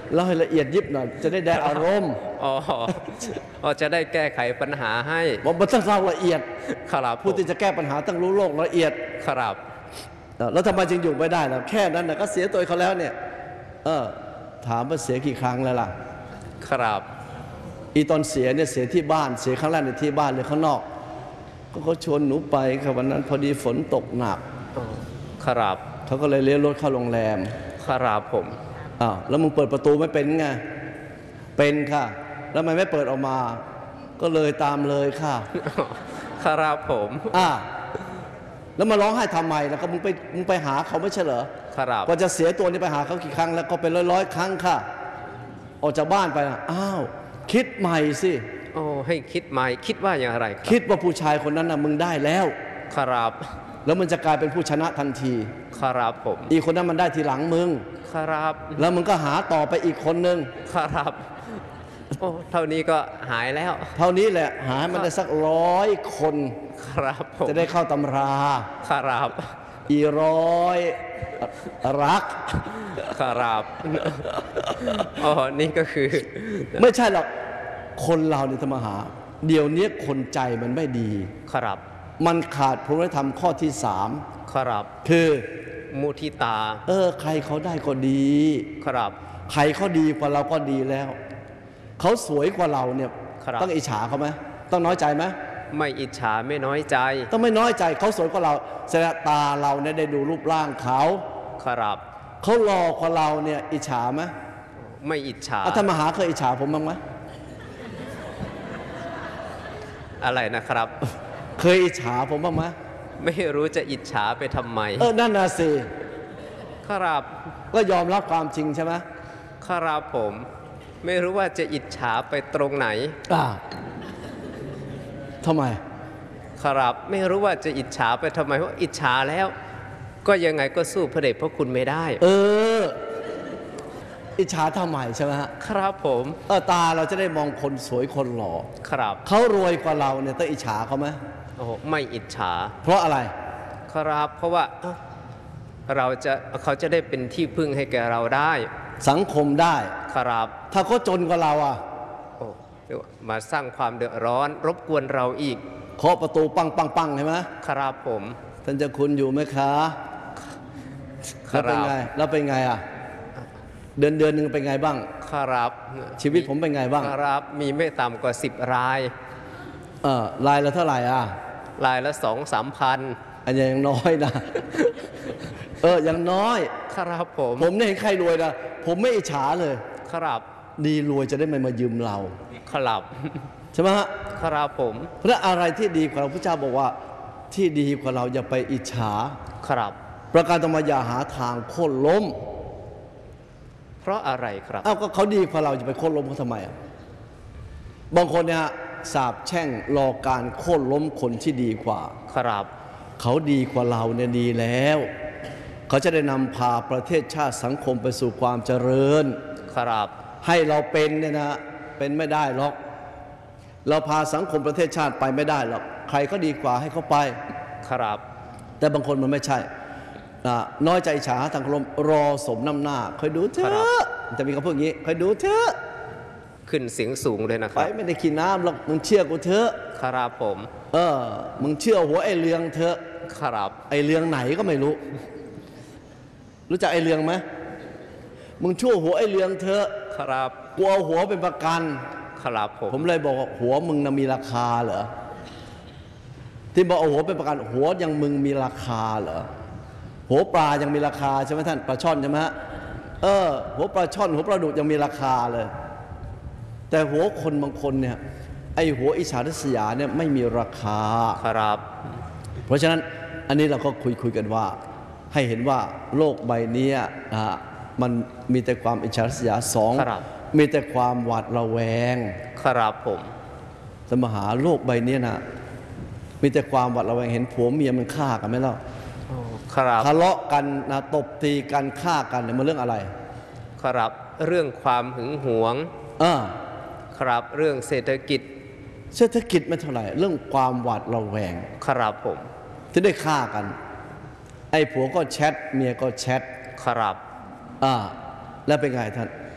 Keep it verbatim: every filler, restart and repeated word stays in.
เล่าให้ละเอียดยิบหน่อยจะได้ได้อารมณ์อ๋อจะได้แก้ไขปัญหาให้บอกมันต้องเล่าละเอียดครับผู้ที่จะแก้ปัญหาต้องรู้โลกละเอียดครับแล้วทำไมจึงอยู่ไม่ได้ล่ะแค่นั้นนะก็เสียตัวเขาแล้วเนี่ยเออถามว่าเสียกี่ครั้งแล้วล่ะครับอีตอนเสียเนี่ยเสียที่บ้านเสียครั้งแรกในที่บ้านหรือข้างนอกก็เขาชวนหนูไปครับวันนั้นพอดีฝนตกหนักครับเขาก็เลยเลี้ยวรถเข้าโรงแรมครับผมอ้าวแล้วมึงเปิดประตูไม่เป็นไงเป็นค่ะแล้วมันไม่เปิดออกมาก็เลยตามเลยค่ะครับผมอ่าแล้วมาร้องไห้ทำไมแล้วก็มึงไปมึงไปหาเขาไม่ใช่เหรอครับก็จะเสียตัวนี้ไปหาเขากี่ครั้งแล้วก็เป็นร้อยร้อยครั้งค่ะออกจากบ้านไปนะอ้าวคิดใหม่สิโอ้ให้คิดใหม่คิดว่าอย่างไรคิดว่าผู้ชายคนนั้นนะมึงได้แล้วครับแล้วมันจะกลายเป็นผู้ชนะทันทีครับผมอีกคนนั้นมันได้ทีหลังมึงครับแล้วมึงก็หาต่อไปอีกคนนึงครับโอ้เท่านี้ก็หายแล้วเท่านี้แหละหามันได้สักร้อยคนครับผมจะได้เข้าตำราครับอีร้อยรักครับอ๋อนี่ก็คือไม่ใช่หรอกคนเราเนี่ยธรรมหาเดี๋ยวนี้คนใจมันไม่ดีครับมันขาดพระธรรมข้อที่สามครับคือมุทิตาเออใครเขาได้ก็ดีครับใครเขาดีกว่าเราก็ดีแล้วเขาสวยกว่าเราเนี่ยต้องอิจฉาเขาไหมต้องน้อยใจไหมไม่อิจฉาไม่น้อยใจต้องไม่น้อยใจเขาสวยกว่าเราแสดงตาเราเนี่ยได้ดูรูปร่างเขาครับเขาหล่อกว่าเราเนี่ยอิจฉาไหมไม่อิจฉาท่านมหาเคยอิจฉาผมบ้างไหมอะไรนะครับเคยอิจฉาผมบ้างไหมไม่รู้จะอิจฉาไปทำไมเออนั่นน่ะสิครับก็ยอมรับความจริงใช่ไหมครับผมไม่รู้ว่าจะอิจฉาไปตรงไหนอ่าทำไมครับไม่รู้ว่าจะอิจฉาไปทำไมเพราะอิจฉาแล้วก็ยังไงก็สู้พระเดชพระคุณไม่ได้เอออิจฉาทำไมใช่ไหมฮะครับผมเออตาเราจะได้มองคนสวยคนหล่อครับเขารวยกว่าเราเนี่ยต้องอิจฉาเขาไหมโอ้ไม่อิจฉาเพราะอะไรครับเพราะว่าเราจะเขาจะได้เป็นที่พึ่งให้แก่เราได้สังคมได้ครับถ้าเขาจนกว่าเราอ่ะโอ้มาสร้างความเดือดร้อนรบกวนเราอีกเคาะประตูปังปังปังใช่ไหมครับผมท่านเจ้าคุณอยู่ไหมคะแล้วเป็นไงแล้วเป็นไงอ่ะเดือนเดือนหนึ่งเป็นไงบ้างครับชีวิตผมเป็นไงบ้างครับมีไม่ต่ำกว่าสิบรายเออรายละเท่าไหร่อ่ะรายละสองสามพันอันนี้ยังน้อยนะเออยังน้อยครับผมผมเนี่ยเห็นใครรวยนะผมไม่อิจฉาเลยครับดีรวยจะได้ไม่มายืมเราครับใช่ไหมฮะครับผมเพราะอะไรที่ดีกว่าเราพระเจ้าบอกว่าที่ดีกว่าเราอย่าไปอิจฉาครับประการต่อมาอย่าหาทางโค่นล้มเพราะอะไรครับเอ้าก็เขาดีกว่าเราจะไปโค่นล้มเขาทำไมอ่ะบางคนเนี่ยสาบแช่งรอการโค่นล้มคนที่ดีกว่าครับเขาดีกว่าเราเนี่ยดีแล้วเขาจะได้นำพาประเทศชาติสังคมไปสู่ความเจริญครับให้เราเป็นเนี่ยนะเป็นไม่ได้หรอกเราพาสังคมประเทศชาติไปไม่ได้หรอกใครก็ดีกว่าให้เขาไปครับแต่บางคนมันไม่ใช่น้อยใจฉาทางลมรอสมน้ำหน้าคอยดูเถอะจะมีคำพูดอย่างนี้คอยดูเถอะขึ้นเสียงสูงเลยนะครับไปไม่ได้กินน้ำหรอกมึงเชื่อกูเถอะครับผมเออมึงเชื่อหัวไอ้เรืองเถอะครับไอ้เรืองไหนก็ไม่รู้รู้จักไอ้เรืองไหมมึงชั่วหัวไอ้เรืองเถอะครับกูเอาหัวเป็นประกันครับผมผมเลยบอกว่าหัวมึงน่ะมีราคาเหรอที่บอกเอาหัวเป็นประกันหัวยังมึงมีราคาเหรอหัวปลายังมีราคาใช่ไหมท่านปลาช่อนใช่ไหมฮะเออหัวปลาช่อนหัวปลาดุกยังมีราคาเลยแต่หัวคนบางคนเนี่ยไอหัวอิจฉาริษยาเนี่ยไม่มีราคาครับเพราะฉะนั้นอันนี้เราก็คุยคุยกันว่าให้เห็นว่าโลกใบนี้นะมันมีแต่ความอิจฉาริษยาสองมีแต่ความหวาดระแวงครับผมสมหาโลกใบนี้นะมีแต่ความหวาดระแวงเห็นผัวเมียมันฆ่ากันไหมล่ะทะเลาะกันนะตบตีกันฆ่ากันเนี่ยมันเรื่องอะไรครับเรื่องความหึงหวงอ่าครับเรื่องเศรษฐกิจเศรษฐกิจไม่เท่าไหร่เรื่องความหวาดระแวงครับผมที่ได้ฆ่ากันไอ้ผัวก็แชทเมียก็แชทครับอ่าแล้วเป็นไงท่าน